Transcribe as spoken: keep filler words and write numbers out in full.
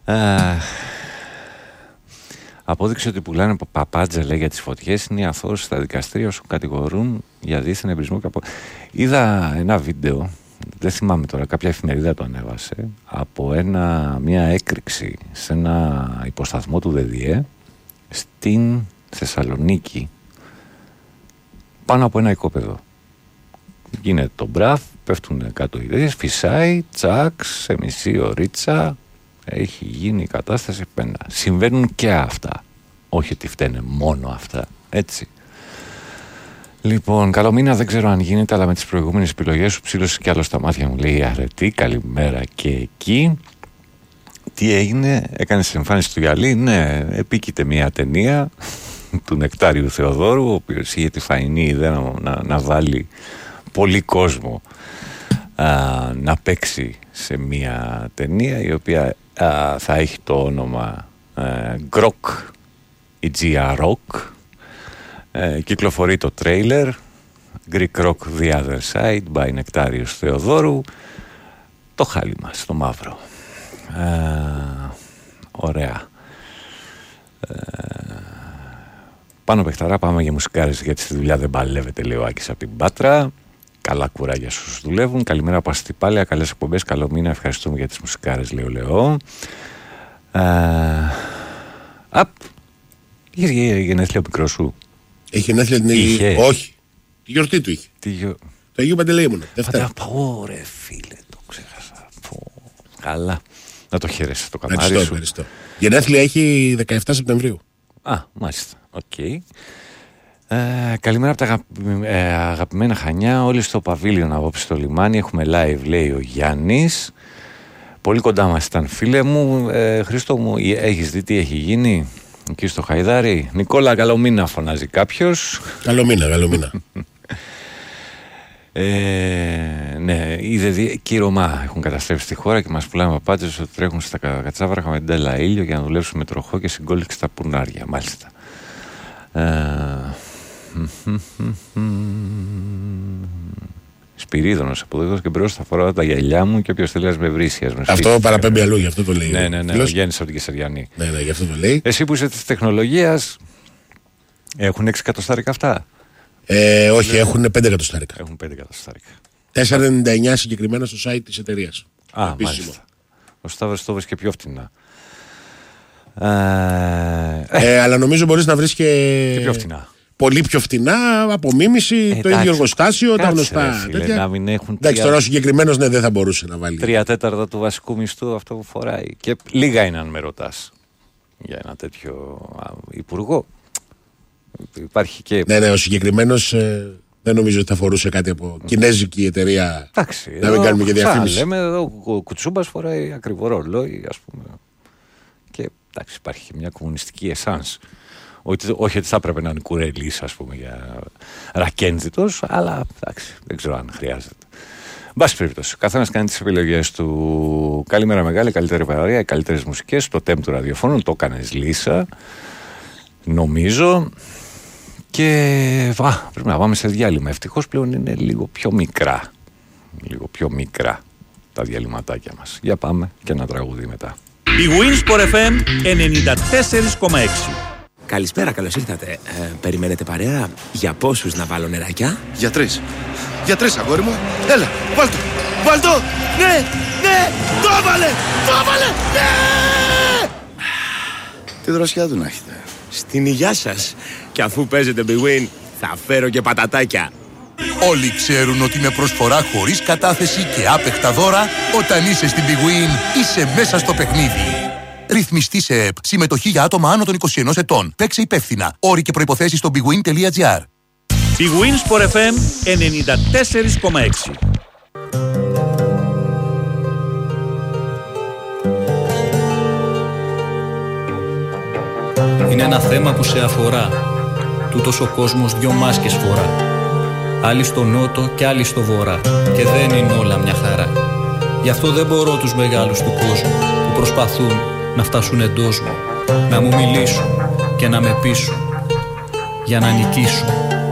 Ε, απόδειξε ότι πουλάνε παπάντζα, λέει, για τις φωτιές είναι οι αθώοι στα δικαστήρια όσο κατηγορούν για δίθεν εμπρισμό και από... Είδα ένα βίντεο, δεν θυμάμαι τώρα, κάποια εφημερίδα το ανέβασε, από ένα, μια έκρηξη σε ένα υποσταθμό του ΔΕΔΙΕ στην Θεσσαλονίκη, πάνω από ένα οικόπεδο. Γίνεται το μπραφ, πέφτουν κάτω οι ιδέες, φυσάει, τσακ, σε μισή ωρίτσα έχει γίνει η κατάσταση πένα. Συμβαίνουν και αυτά. Όχι ότι φταίνε μόνο αυτά, έτσι. Λοιπόν, καλό μήνα, δεν ξέρω αν γίνεται, αλλά με τις προηγούμενες επιλογές σου ψήλωσε κι άλλο στα μάτια μου. Λέει αρετή, καλημέρα και εκεί. Τι έγινε, έκανες εμφάνιση του γυαλί? Ναι, επίκειται μια ταινία του Νεκτάριου Θεοδόρου, ο οποίος είχε τη φαϊνή ιδέα να, να, να βάλει πολύ κόσμο α, να παίξει σε μια ταινία η οποία α, θα έχει το όνομα Γκροκ ή Τζια Ροκ. Κυκλοφορεί το τρέιλερ Greek Rock The Other Side by Νεκτάριος Θεοδόρου. Το χάλι μας, το μαύρο. Α, ωραία. Α, πάνω παιχταρά, πάμε για μουσικάρες, γιατί στη δουλειά δεν παλεύεται, λέει ο Άκης από την Πάτρα. Καλά κουράγια στους δουλεύουν. Καλημέρα από Αστυπάλαια, καλές εκπομπές, καλό μήνα, ευχαριστούμε για τις μουσικάρες, λέει ο Λεό. Απ, είχες γενέθλια ο μικρός σου? Έχει γενέθλια την Αγία? Όχι, τη γιορτή του είχε. Τι γιο... Το Αγίου Παντελεήμονα. Ωραία φίλε, το ξέχασα. Πω. Καλά. Να το χαίρεσαι το καμάρι σου. Ευχαριστώ. Γενέθλια έχει δεκαεφτά Σεπτεμβρίου. Α, μάλιστα. Οκ. Okay. Ε, καλημέρα από τα αγαπη... ε, αγαπημένα Χανιά. Όλοι στο παβίλιο να απόψε στο λιμάνι. Έχουμε live, λέει ο Γιάννης. Πολύ κοντά μας ήταν, φίλε μου. Ε, Χρήστο μου, έχεις δει τι έχει γίνει εκεί στο Χαϊδάρι? Νικόλα, καλό μήνα, φωνάζει κάποιος. Καλό μήνα, καλό μήνα. Ε, ναι, είδε δι... και οι Ρωμά έχουν καταστρέψει τη χώρα και μας πουλάνε παπάντες ότι τρέχουν στα κατσάβρακα με τέλα ήλιο για να δουλέψουν με τροχό και συγκόλυξη στα πουρνάρια. Μάλιστα. Ε... Σπυρίδωνος από εδώ και μπρος θα φοράω τα γυαλιά μου και όποιος θέλει να με βρίσει. Αυτό παραπέμπει αλλού, γι' αυτό το λέει. Ναι, ναι, ναι, ο Γιάννης από την Κεσαριανή. Ναι, ναι, γι' αυτό το λέει. Εσύ που είσαι της τεχνολογίας, έχουν έξι εκατοστάρικα αυτά? Ε, όχι, έχουν πέντε εκατοστάρικα. Έχουν πέντε εκατοστάρικα. τέσσερα ενενήντα εννιά συγκεκριμένα στο site της εταιρείας. Α, επίσημο. Μάλιστα. Ο Σταύρος το βρεις και πιο φτηνά. Ε, ε, αλλά νομίζω μπορείς να βρεις και... και πιο φτηνά. Πολύ πιο φτηνά, απομίμηση, ε, το ίδιο εργοστάσιο, τα γνωστά. Ρε, φίλε, να μην έχουν εντάξει, τώρα ο συγκεκριμένος ναι, δεν θα μπορούσε να βάλει. Τρία τέταρτα του βασικού μισθού αυτό που φοράει. Και λίγα είναι αν με ρωτάς για ένα τέτοιο υπουργό. Υπάρχει και... Ναι, ναι, ο συγκεκριμένος ε, δεν νομίζω ότι θα φορούσε κάτι από κινέζικη εταιρεία. Εντάξει, να μην κάνουμε και διαφήμιση. Λέμε εδώ, ο Κουτσούμπας φοράει ακριβό ρολόι, ας πούμε. Και εντάξει, υπάρχει και μια κομμουνιστική εσάνς. Όχι, όχι ότι θα έπρεπε να είναι κουρελής, ας πούμε, για ρακέντζιτος, αλλά εντάξει, δεν ξέρω αν χρειάζεται. Εν πάση περιπτώσει, καθένας κάνει τις επιλογές του. Καλημέρα μεγάλη, καλύτερη παραγωγή, οι καλύτερες μουσικές, το τέμ του ραδιοφώνου, το έκανες Λίσα, νομίζω. Και α, πρέπει να πάμε σε διάλειμμα. Ευτυχώς πλέον είναι λίγο πιο μικρά. Λίγο πιο μικρά τα διαλυματάκια μας. Για πάμε και ένα τραγούδι μετά. Η Winsport εφ εμ ενενήντα τέσσερα κόμμα έξι. Καλησπέρα, καλώς ήρθατε. Ε, περιμένετε παρέα? Για πόσους να βάλω νεράκια? Για τρεις. Για τρεις, αγόρι μου. Έλα, βάλτο. Βάλτο. Ναι, ναι. Το έβαλε. Το έβαλε. Ναι. Τι δροσιά του να έχετε. Στην υγειά σας. Και αφού παίζετε Big Win, θα φέρω και πατατάκια. Όλοι ξέρουν ότι με προσφορά χωρίς κατάθεση και άπεχτα δώρα, όταν είσαι στην Big Win, είσαι μέσα στο παιχνίδι. Ρυθμιστή σε ΕΠ. Συμμετοχή για άτομα άνω των είκοσι ενός ετών. Παίξε υπεύθυνα. Όροι και προϋποθέσεις στο bigwin τελεία gr. Big Win Sport εφ εμ ενενήντα τέσσερα κόμμα έξι. Είναι ένα θέμα που σε αφορά. Τούτος ο κόσμος δυο μάσκες φορά. Άλλοι στο νότο και άλλοι στο βορρά. Και δεν είναι όλα μια χαρά. Γι' αυτό δεν μπορώ τους μεγάλους του κόσμου που προσπαθούν να φτάσουν εντός μου, να μου μιλήσουν και να με πείσουν για να νικήσουν.